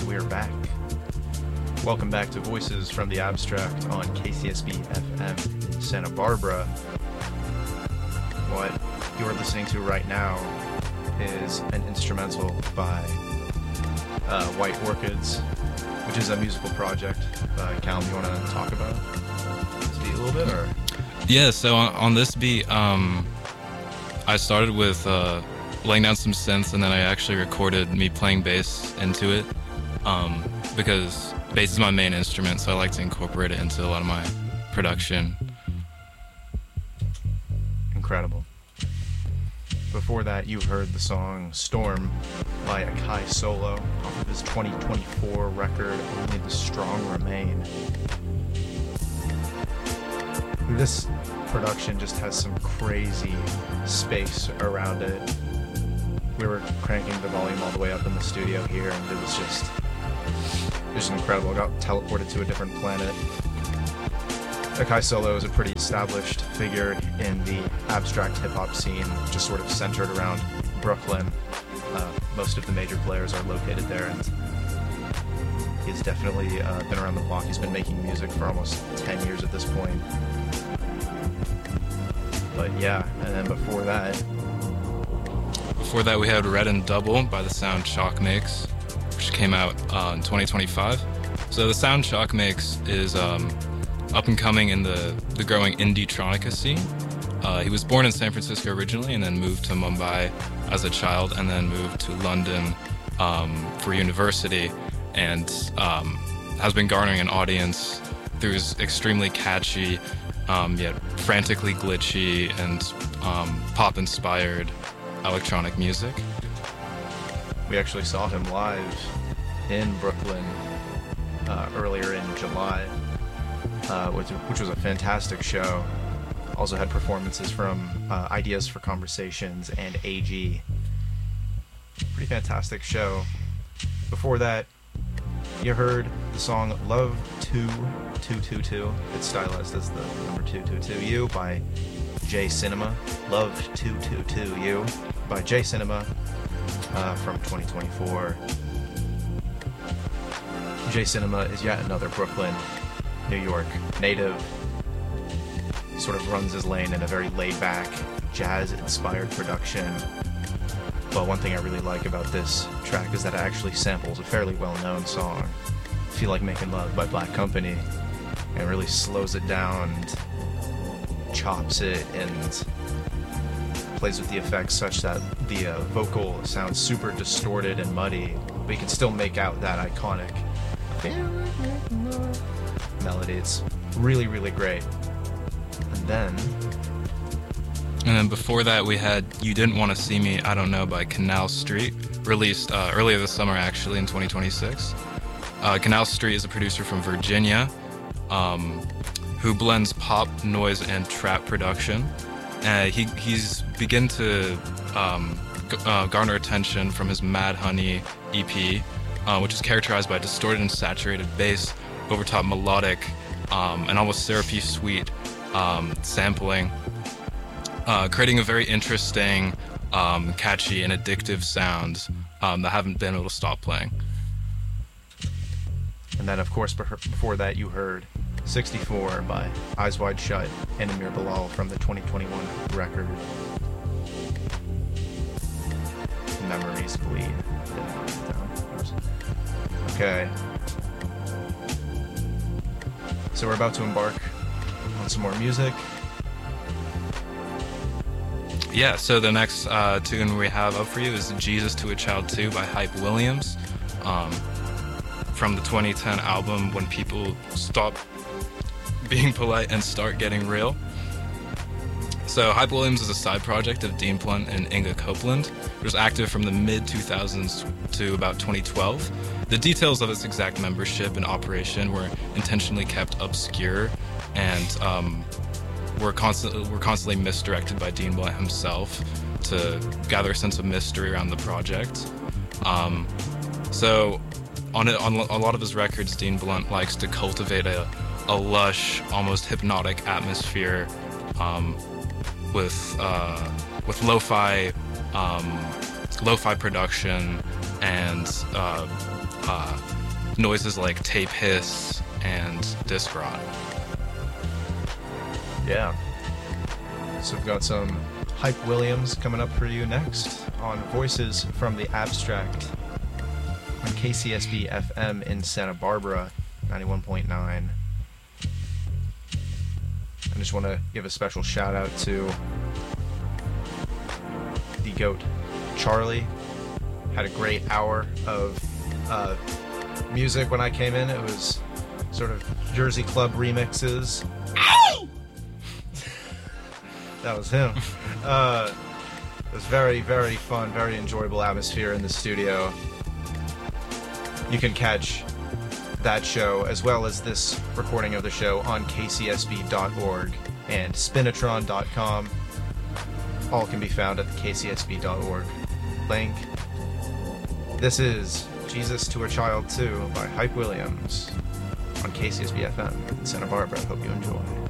we're back. Welcome back to Voices from the Abstract on KCSB FM in Santa Barbara. What you're listening to right now is an instrumental by White Orchids, which is a musical project. Callum, you want to talk about this beat a little bit? Or? Yeah, so on this beat, I started with laying down some synths, and then I actually recorded me playing bass into it, because bass is my main instrument, so I like to incorporate it into a lot of my production. Incredible. Before that, you heard the song Storm by Akai Solo off of his 2024 record, Only the Strong Remain. This production just has some crazy space around it. We were cranking the volume all the way up in the studio here, and it was just incredible. I got teleported to a different planet. Akai Solo is a pretty established figure in the abstract hip-hop scene, just sort of centered around Brooklyn. Most of the major players are located there, and he's definitely been around the block. He's been making music for almost 10 years at this point. But yeah, and then before that we had Red and Double by the sound Chalk Makes, which came out in 2025. So the sound Chalk Makes is up and coming in the growing indie-tronica scene. He was born in San Francisco originally, and then moved to Mumbai as a child, and then moved to London for university, and has been garnering an audience through his extremely catchy, yet frantically glitchy and pop-inspired electronic music. We actually saw him live in Brooklyn earlier in July, which was a fantastic show. Also had performances from Ideas for Conversations and AG. Pretty fantastic show. Before that, you heard the song Love 2222. It's stylized as the number 222U by J Cinema. Love 222U by J Cinema from 2024. J Cinema is yet another Brooklyn, New York native. He sort of runs his lane in a very laid-back, jazz-inspired production. But one thing I really like about this track is that it actually samples a fairly well-known song, Feel Like Making Love by Black Company, and really slows it down and chops it and plays with the effects such that the vocal sounds super distorted and muddy, but you can still make out that iconic melody. It's really, really great. And then before that, we had You Didn't Want to See Me, I Don't Know by Canal Street, released earlier this summer, actually, in 2026. Canal Street is a producer from Virginia who blends pop, noise, and trap production. He's begun to garner attention from his Mad Honey EP, which is characterized by distorted and saturated bass, overtop melodic, and almost syrupy sweet sampling, creating a very interesting, catchy, and addictive sound that I haven't been able to stop playing. And then, of course, before that, you heard 64 by Eyes Wide Shut and Amir Bilal from the 2021 record Memories Bleed. Okay. So we're about to embark on some more music. Yeah, so the next tune we have up for you is Jesus to a Child 2 by Hype Williams, from the 2010 album When People Stop Being Polite and Start Getting Real. So Hype Williams is a side project of Dean Blunt and Inga Copeland. It was active from the mid-2000s to about 2012. The details of its exact membership and operation were intentionally kept obscure, and were constantly misdirected by Dean Blunt himself to gather a sense of mystery around the project. So on a lot of his records, Dean Blunt likes to cultivate a lush, almost hypnotic atmosphere with lo-fi production and and noises like tape hiss and disc rot. Yeah. So we've got some Hype Williams coming up for you next on Voices from the Abstract on KCSB FM in Santa Barbara, 91.9. I just want to give a special shout out to the GOAT, Charlie. Had a great hour of music when I came in. It was sort of Jersey Club remixes. Ow! That was him. It was very, very fun, very enjoyable atmosphere in the studio. You can catch that show as well as this recording of the show on kcsb.org and spinatron.com. All can be found at the kcsb.org link. This is Jesus to a Child 2 by Hype Williams on KCSB FM in Santa Barbara. Hope you enjoy.